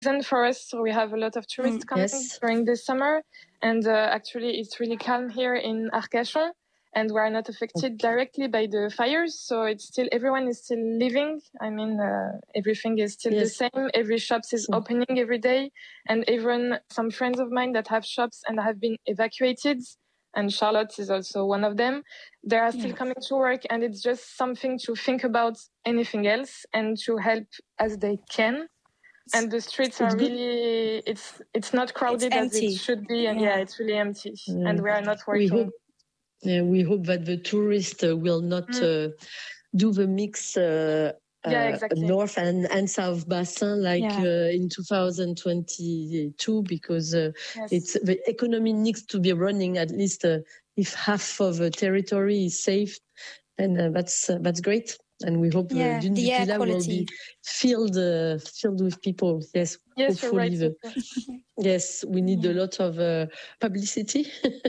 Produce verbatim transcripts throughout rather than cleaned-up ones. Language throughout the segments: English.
season for us, so we have a lot of tourists mm, coming yes. during the summer. And uh, actually, it's really calm here in Arcachon, and we are not affected okay. directly by the fires. So it's still everyone is still living. I mean, uh, everything is still yes. the same. Every shop is so. opening every day, and even some friends of mine that have shops and have been evacuated, and Charlotte is also one of them. They are still yeah. coming to work, and it's just something to think about anything else and to help as they can. And the streets are really, it's it's not crowded as it should be. And yeah, yeah it's really empty. Yeah. And we are not working. We hope, yeah, we hope that the tourists uh, will not mm. uh, do the mix uh, yeah, uh, exactly. North and, and South Bassin like yeah. uh, in two thousand twenty-two, because uh, yes. it's the economy needs to be running at least uh, if half of the territory is safe. And uh, that's uh, that's great. And we hope yeah, uh, Dune du Pilat will be filled uh, filled with people. Yes, yes, hopefully. You're right. The, yes, we need yeah. a lot of uh, publicity,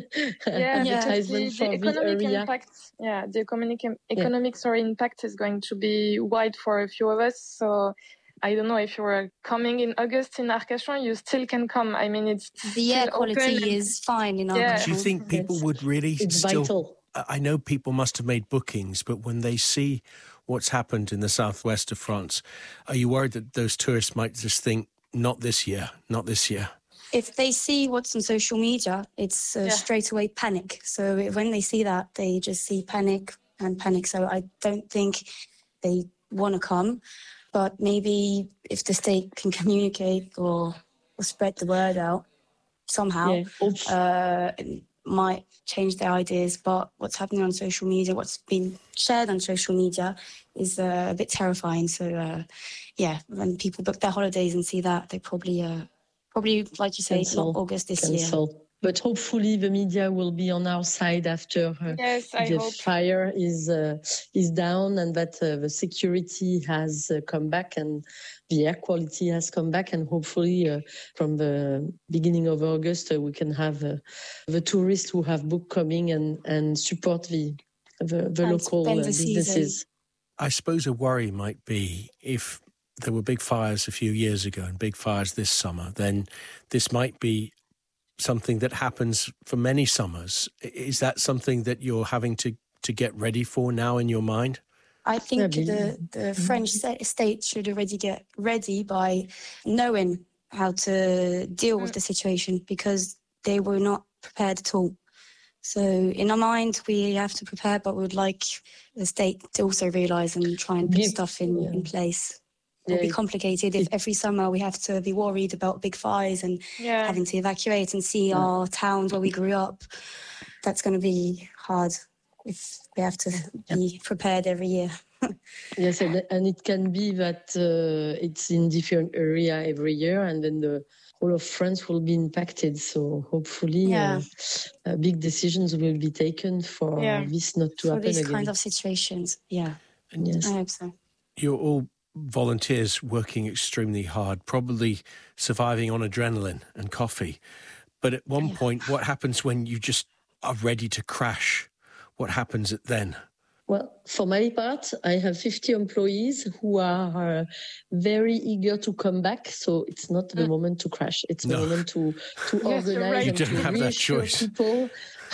yeah, advertisement the, for the economic the area. Impact, yeah, the economic economic yeah. sorry impact is going to be wide for a few of us. So I don't know if you're coming in August in Arcachon, you still can come. I mean, it's the air quality is fine in Arcachon. Yeah. Do you think people yes. would really it's still? Vital. I know people must have made bookings, but when they see what's happened in the southwest of France, are you worried that those tourists might just think, not this year, not this year? If they see what's on social media, it's uh, yeah. straight away panic. So when they see that, they just see panic and panic. So I don't think they want to come. But maybe if the state can communicate or, or spread the word out somehow, yeah. uh, might change their ideas. But what's happening on social media, what's been shared on social media is uh, a bit terrifying. So uh, yeah, when people book their holidays and see that, they probably uh, probably like you say Cancel. not August this Cancel. year. But hopefully the media will be on our side after uh, yes, I the hope. fire is uh, is down, and that uh, the security has uh, come back and the air quality has come back, and hopefully uh, from the beginning of August uh, we can have uh, the tourists who have booked coming and, and support the the, the local uh, businesses. I suppose a worry might be if there were big fires a few years ago and big fires this summer, then this might be something that happens for many summers. Is that something that you're having to, to get ready for now in your mind? I think the, the French state should already get ready by knowing how to deal with the situation, because they were not prepared at all. So in our mind, we have to prepare, but we would like the state to also realise and try and put Give, stuff in, yeah. in place. It will yeah. be complicated if every summer we have to be worried about big fires and yeah. having to evacuate and see yeah. our towns where we grew up. That's going to be hard if we have to yeah. be prepared every year. Yes, and, and it can be that uh, it's in different area every year, and then the whole of France will be impacted. So hopefully yeah. uh, uh, big decisions will be taken for yeah. this not to for happen these again. kind of situations. Yeah, and yes. I hope so. You're all volunteers working extremely hard, probably surviving on adrenaline and coffee. But at one yeah. point, what happens when you just are ready to crash? What happens then? Well, for my part, I have fifty employees who are uh, very eager to come back. So it's not the mm. moment to crash. It's no. the moment to, to yes, organize right. and you to don't have that reassure choice. people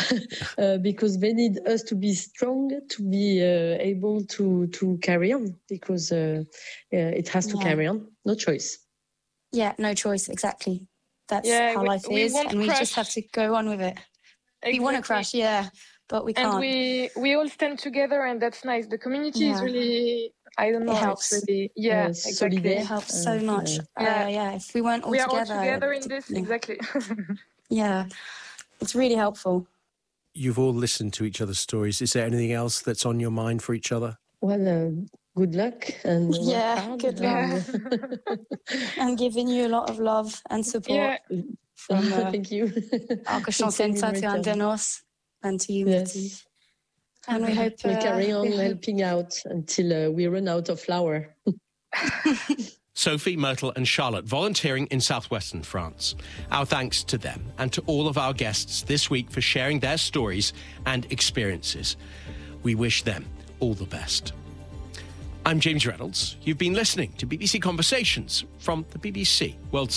uh, because they need us to be strong, to be uh, able to, to carry on, because uh, uh, it has to yeah. carry on. No choice. Yeah, no choice. Exactly. That's yeah, how we, life we is. And crash. we just have to go on with it. Exactly. We want to crash, yeah. But we can't. And we we all stand together, and that's nice. The community yeah. is really, I don't know, it helps. It's really, yeah, uh, exactly. It helps so uh, much. Yeah. Uh, yeah, if we weren't all we together. We are all together in this, yeah. exactly. Yeah, it's really helpful. You've all listened to each other's stories. Is there anything else that's on your mind for each other? Well, uh, good luck. And yeah, good luck. I'm giving you a lot of love and support. Yeah. From uh, Thank you. Arcachon Centre to Andenos and to Unity. Yes. And we hope we uh, carry on we helping out until uh, we run out of flour. Sophie, Myrtle and Charlotte volunteering in southwestern France. Our thanks to them and to all of our guests this week for sharing their stories and experiences. We wish them all the best. I'm James Reynolds. You've been listening to B B C Conversations from the B B C World